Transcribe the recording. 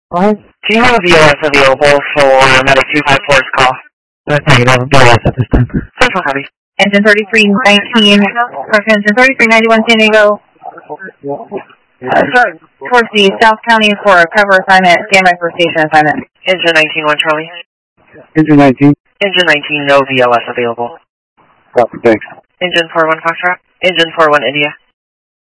Do you have a VLS available for Medic 254's call? Negative VLS at this time. Central copy. Engine 3319, Engine 3391 San Diego. Towards the South County for a cover assignment, standby for station assignment. Engine 19-1 Charlie. Engine 19. Engine 19, no VLS available. Copy, thanks. Engine 41 Foxtrot. Engine 41 India.